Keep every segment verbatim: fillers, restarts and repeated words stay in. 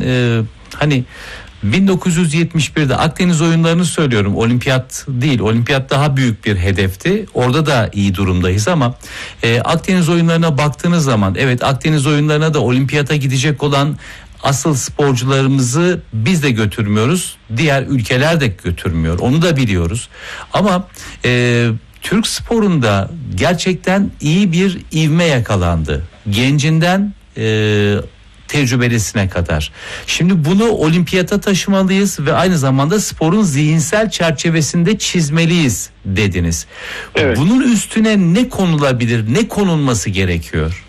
e, hani bin dokuz yüz yetmiş birde Akdeniz oyunlarını söylüyorum. Olimpiyat değil. Olimpiyat daha büyük bir hedefti. Orada da iyi durumdayız ama e, Akdeniz oyunlarına baktığınız zaman, evet, Akdeniz oyunlarına da olimpiyata gidecek olan asıl sporcularımızı biz de götürmüyoruz. Diğer ülkeler de götürmüyor. Onu da biliyoruz. Ama e, Türk sporunda gerçekten iyi bir ivme yakalandı. Gencinden e, tecrübelisine kadar. Şimdi bunu olimpiyata taşımalıyız ve aynı zamanda sporun zihinsel çerçevesinde çizmeliyiz dediniz. Evet. Bunun üstüne ne konulabilir, ne konulması gerekiyor?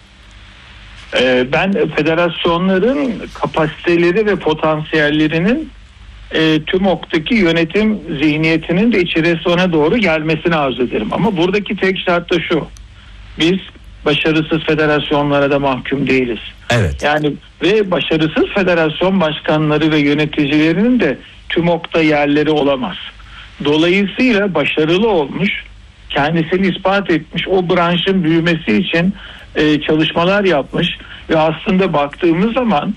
Ee, ben federasyonların kapasiteleri ve potansiyellerinin e, TÜMOK'taki yönetim zihniyetinin de içerisine doğru gelmesini arzu ederim. Ama buradaki tek şart da şu: biz başarısız federasyonlara da mahkum değiliz. Evet. Yani ve başarısız federasyon başkanları ve yöneticilerinin de TÜMOK'ta yerleri olamaz. Dolayısıyla başarılı olmuş, kendisini ispat etmiş, o branşın büyümesi için e, çalışmalar yapmış ve aslında baktığımız zaman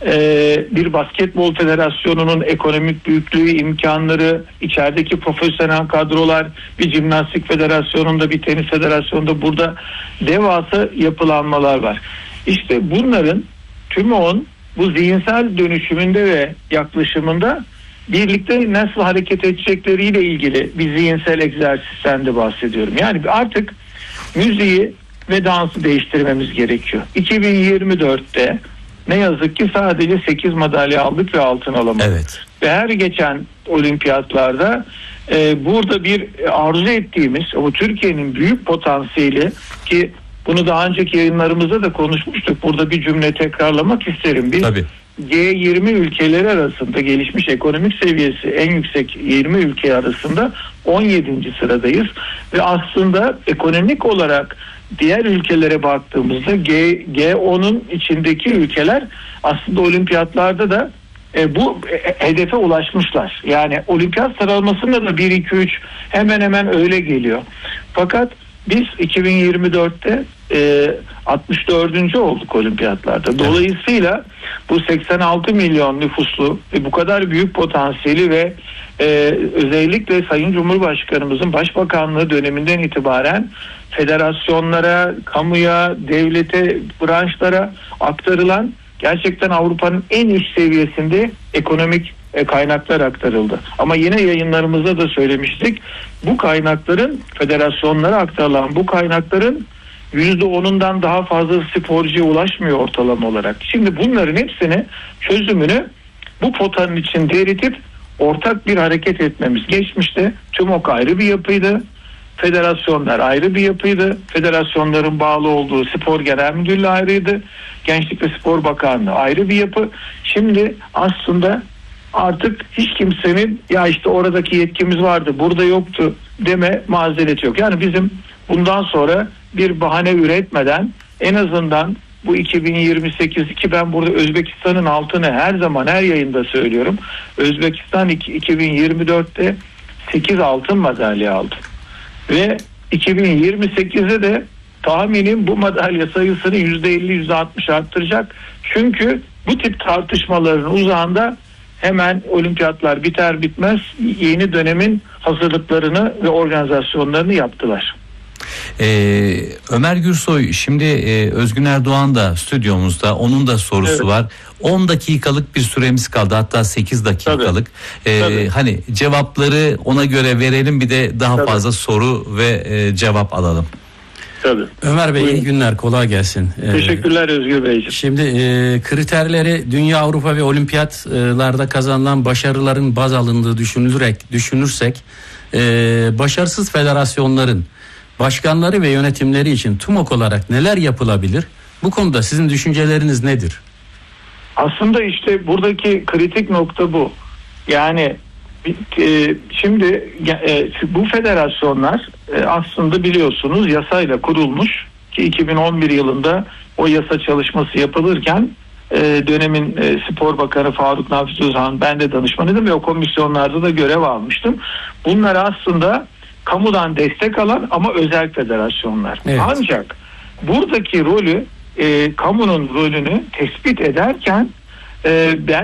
e, bir basketbol federasyonunun ekonomik büyüklüğü, imkanları, içerideki profesyonel kadrolar, bir jimnastik federasyonunda, bir tenis federasyonunda burada devasa yapılanmalar var. İşte bunların TÜMOK'un bu zihinsel dönüşümünde ve yaklaşımında birlikte nasıl hareket edecekleriyle ilgili bir zihinsel egzersizden de bahsediyorum. Yani artık müziği ve dansı değiştirmemiz gerekiyor. iki bin yirmi dörtte ne yazık ki sadece sekiz madalya aldık ve altın alamadık. Evet. Ve her geçen olimpiyatlarda e, burada bir arzu ettiğimiz o Türkiye'nin büyük potansiyeli, ki bunu daha önceki yayınlarımızda da konuşmuştuk. Burada bir cümle tekrarlamak isterim. Biz Tabii. G yirmi ülkeleri arasında, gelişmiş ekonomik seviyesi en yüksek yirmi ülke arasında on yedinci sıradayız ve aslında ekonomik olarak diğer ülkelere baktığımızda G, G on'un içindeki ülkeler aslında olimpiyatlarda da e, bu e, hedefe ulaşmışlar. Yani olimpiyat sıralamasında da bir iki üç hemen hemen öyle geliyor. Fakat biz iki bin yirmi dörtte e, altmış dördüncü olduk olimpiyatlarda. Dolayısıyla bu seksen altı milyon nüfuslu ve bu kadar büyük potansiyeli ve e, özellikle Sayın Cumhurbaşkanımızın Başbakanlığı döneminden itibaren federasyonlara, kamuya, devlete, branşlara aktarılan gerçekten Avrupa'nın en üst seviyesinde ekonomik kaynaklar aktarıldı. Ama yine yayınlarımızda da söylemiştik. Bu kaynakların, federasyonlara aktarılan bu kaynakların yüzde onundan daha fazla sporcuya ulaşmıyor ortalama olarak. Şimdi bunların hepsini, çözümünü bu potanın içinde eritip ortak bir hareket etmemiz. Geçmişte TÜMOK ayrı bir yapıydı. Federasyonlar ayrı bir yapıydı. Federasyonların bağlı olduğu Spor Genel Müdürlüğü ayrıydı. Gençlik ve Spor Bakanlığı ayrı bir yapı. Şimdi aslında artık hiç kimsenin ya işte oradaki yetkimiz vardı, burada yoktu deme mazereti yok. Yani bizim bundan sonra bir bahane üretmeden en azından bu iki bin yirmi sekiz, ki ben burada Özbekistan'ın altını her zaman her yayında söylüyorum. Özbekistan iki bin yirmi dörtte sekiz altın madalya aldı. Ve iki bin yirmi sekizde de tahminim bu madalya sayısını yüzde elli yüzde altmış arttıracak. Çünkü bu tip tartışmaların uzağında hemen olimpiyatlar biter bitmez yeni dönemin hazırlıklarını ve organizasyonlarını yaptılar. Ee, Ömer Gürsoy, şimdi e, Özgün Erdoğan da stüdyomuzda, onun da sorusu evet. var. on dakikalık bir süremiz kaldı, hatta sekiz dakikalık. Tabii. Ee, Tabii. Hani cevapları ona göre verelim, bir de daha Tabii. fazla soru ve e, cevap alalım. Tabii. Ömer Bey, Buyurun. iyi günler, kolay gelsin. Teşekkürler Özgür Beyciğim. Şimdi e, kriterleri dünya, Avrupa ve olimpiyatlarda kazanılan başarıların baz alındığı düşünülerek düşünürsek e, başarısız federasyonların başkanları ve yönetimleri için TÜMOK olarak neler yapılabilir? Bu konuda sizin düşünceleriniz nedir? Aslında işte buradaki kritik nokta bu. Yani e, şimdi e, bu federasyonlar e, aslında biliyorsunuz yasayla kurulmuş, ki iki bin on bir yılında o yasa çalışması yapılırken e, dönemin e, Spor Bakanı Faruk Nafiz Özhan, ben de danışmanıydım ve o komisyonlarda da görev almıştım. Bunlar aslında kamudan destek alan ama özel federasyonlar. Evet. Ancak buradaki rolü, e, kamunun rolünü tespit ederken e, ben